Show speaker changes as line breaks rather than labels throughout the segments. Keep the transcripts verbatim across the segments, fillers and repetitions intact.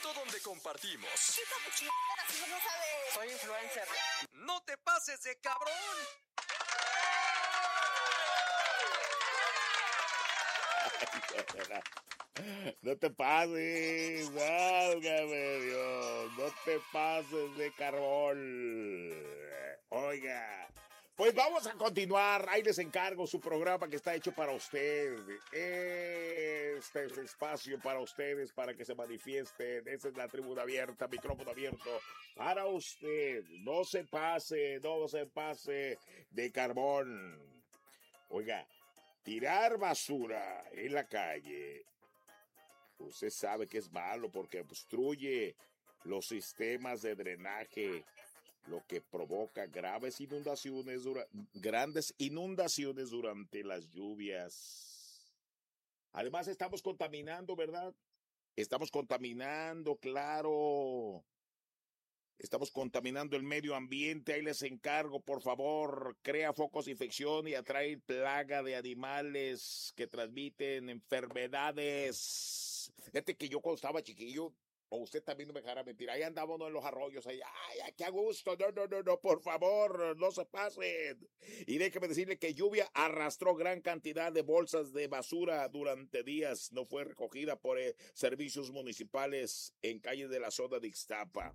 momento donde compartimos.
Chica, pues chingada, si no sabes.
Soy influencer.
¡No te pases de cabrón!
No te pases, válgame Dios, no te pases de carbón. Oiga, pues vamos a continuar. Ahí les encargo su programa que está hecho para usted. Este es el espacio para ustedes, para que se manifiesten. Esa es la tribuna abierta, micrófono abierto para usted. No se pase, no se pase de carbón. Oiga, tirar basura en la calle, usted sabe que es malo porque obstruye los sistemas de drenaje, lo que provoca graves inundaciones, dura, grandes inundaciones durante las lluvias. Además estamos contaminando, ¿verdad? Estamos contaminando, claro. Estamos contaminando el medio ambiente. Ahí les encargo, por favor, crea focos de infección y atrae plaga de animales que transmiten enfermedades. Fíjate que yo cuando estaba chiquillo, o usted también no me dejará mentir, ahí andábamos en los arroyos, ahí, ay, qué a gusto, no, no, no, no, por favor, no se pasen. Y déjeme decirle que lluvia arrastró gran cantidad de bolsas de basura durante días, no fue recogida por eh, servicios municipales en calles de la zona de Ixtapa.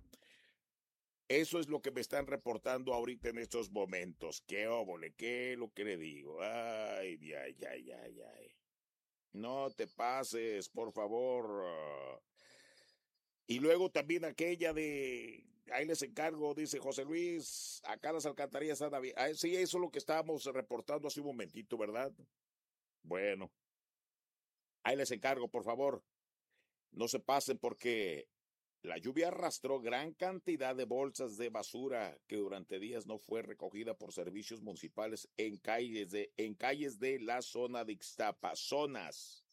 Eso es lo que me están reportando ahorita en estos momentos. Qué óvole, qué es lo que le digo. Ay, ay, ay, ay, ay. No te pases, por favor. Y luego también aquella de, ahí les encargo, dice José Luis, acá las alcantarillas están abiertas. Sí, eso es lo que estábamos reportando hace un momentito, ¿verdad? Bueno, ahí les encargo, por favor. No se pasen porque la lluvia arrastró gran cantidad de bolsas de basura que durante días no fue recogida por servicios municipales en calles de, en calles de la zona de Ixtapa. Zonas.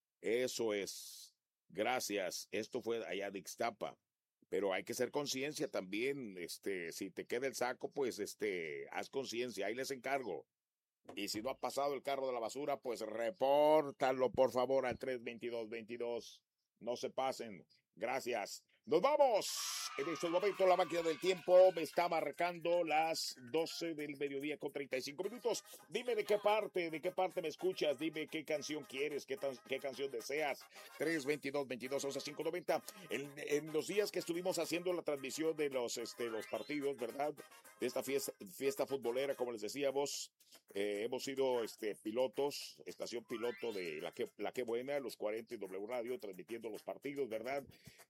Eso es. Gracias. Esto fue allá de Ixtapa. Pero hay que hacer conciencia también. Este, si te queda el saco, pues este, haz conciencia. Ahí les encargo. Y si no ha pasado el carro de la basura, pues repórtalo, por favor, al tres veintidós veintidós. No se pasen. Gracias. ¡Nos vamos! En estos momentos la máquina del tiempo me está marcando las doce del mediodía con treinta y cinco minutos. Dime de qué parte, de qué parte me escuchas. Dime qué canción quieres, qué, tan, qué canción deseas. tres veintidós veintidós once cinco noventa. En, en los días que estuvimos haciendo la transmisión de los, este, los partidos, ¿verdad? De esta fiesta, fiesta futbolera, como les decíamos, eh, hemos sido este, pilotos, estación piloto de La Que, la que Buena, los cuarenta y W Radio, transmitiendo los partidos, ¿verdad?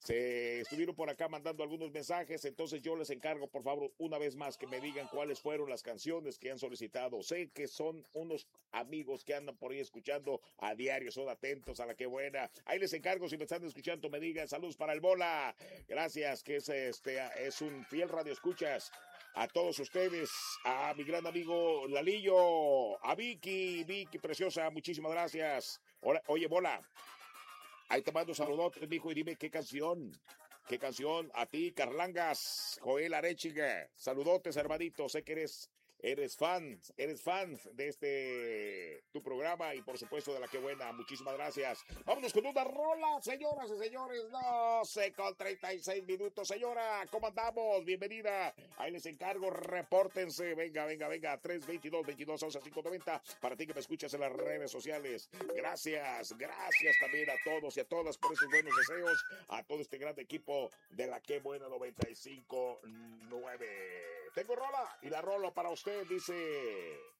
Se estuvieron por acá mandando algunos mensajes, entonces yo les encargo, por favor, una vez más que me digan cuáles fueron las canciones que han solicitado. Sé que son unos amigos que andan por ahí escuchando a diario, son atentos a La Que Buena. Ahí les encargo, si me están escuchando, me digan saludos para el Bola. Gracias, que es, este, es un fiel radio escuchas. A todos ustedes, a mi gran amigo Lalillo, a Vicky, Vicky preciosa, muchísimas gracias. Hola, oye, Bola, ahí te mando saludos, mijo, y dime qué canción, qué canción, a ti, Carlangas, Joel Arechiga, saludotes, hermanito, sé que eres, eres fan, eres fan de este, tu programa, y por supuesto de La Que Buena, muchísimas gracias. Vámonos con una rola, señoras y señores, doce con treinta y seis minutos, señora, ¿cómo andamos? Bienvenida, ahí les encargo, repórtense, venga, venga, venga, tres veintidós veintidós once cinco noventa, para ti que me escuchas en las redes sociales, gracias, gracias también a todos y a todas por esos buenos deseos, a todo este gran equipo de La Que Buena noventa y cinco nueve. Tengo rola, y la rola para usted dice...